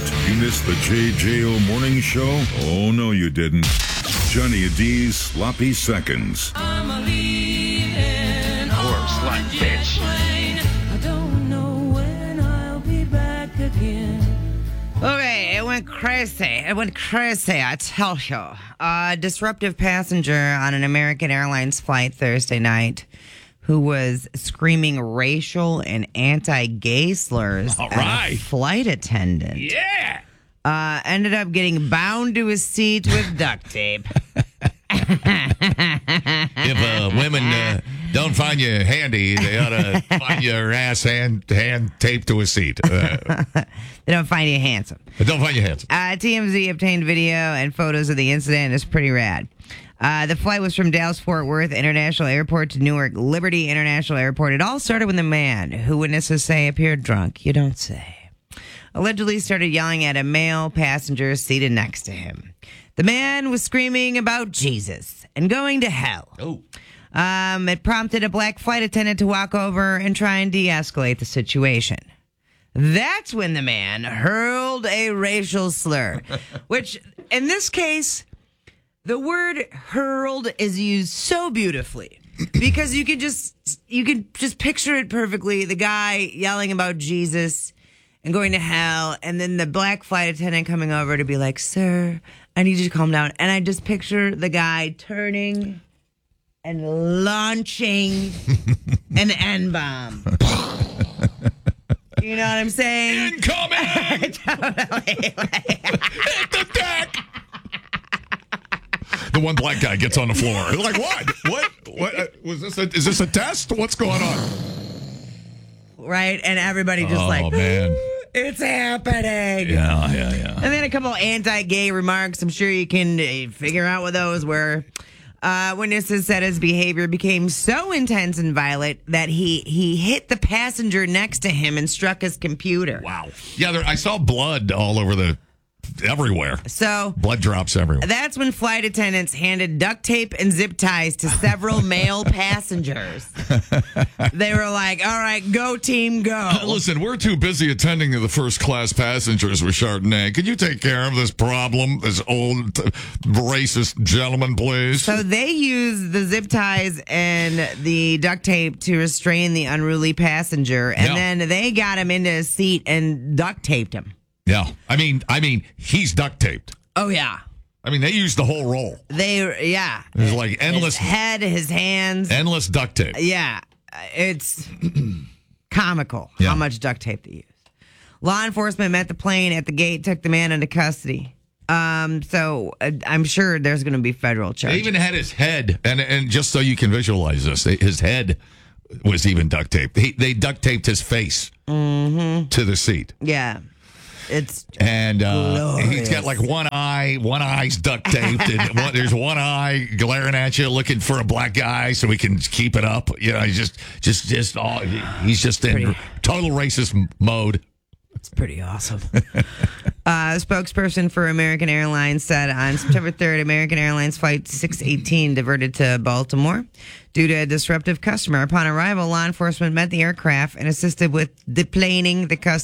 You missed the JJO Morning Show? Oh, no, you didn't. Johnny D's Sloppy Seconds. I'm a leaving Poor slut bitch. I don't know when I'll be back again. Okay, it went crazy. I tell you. A disruptive passenger on an American Airlines flight Thursday night who was screaming racial and anti-gay slurs at a flight attendant. Yeah. Ended up getting bound to his seat with duct tape. If women don't find you handy, they ought to find your ass hand taped to a seat. They don't find you handsome. Don't find you handsome. TMZ obtained video and photos of the incident. It's pretty rad. The flight was from Dallas-Fort Worth International Airport to Newark Liberty International Airport. It all started when the man, who witnesses say appeared drunk, you don't say, allegedly started yelling at a male passenger seated next to him. The man was screaming about Jesus and going to hell. Oh. It prompted a black flight attendant to walk over and try and de-escalate the situation. That's when the man hurled a racial slur, which in this case, the word hurled is used so beautifully because you could just picture it perfectly. The guy yelling about Jesus and going to hell, and then the black flight attendant coming over to be like, "Sir, I need you to calm down." And I just picture the guy turning and launching an N-bomb. You know what I'm saying? Incoming! Totally. Hit the deck! The one black guy gets on the floor. Like, what? What? Was this is this a test? What's going on? Right? And everybody just Oh, man. it's happening. Yeah. And then a couple anti-gay remarks. I'm sure you can figure out what those were. Witnesses said his behavior became so intense and violent that he hit the passenger next to him and struck his computer. Wow. Yeah, I saw blood all over everywhere. So Blood drops everywhere. that's when flight attendants handed duct tape and zip ties to several male passengers. They were like, "All right, go team, go." Listen, we're too busy attending to the first class passengers with Chardonnay. Can you take care of this problem, this old racist gentleman, please? So they used the zip ties and the duct tape to restrain the unruly passenger, and then they got him into his seat and duct taped him. Yeah. I mean, he's duct taped. Oh yeah. I mean, they used the whole roll. There's like endless his head, his hands. Endless duct tape. Yeah. It's comical Yeah. how much duct tape they used. Law enforcement met the plane at the gate, took the man into custody. So I'm sure there's going to be federal charges. They even had his head, and just so you can visualize this, his head was even duct taped. They duct taped his face to the seat. Yeah. And he's got like one eye's duct taped, and there's one eye glaring at you, looking for a black guy so he can keep it up. You know, he's just in total racist mode. It's pretty awesome. A spokesperson for American Airlines said on September 3rd, American Airlines Flight 618 diverted to Baltimore due to a disruptive customer. Upon arrival, law enforcement met the aircraft and assisted with deplaning the customer.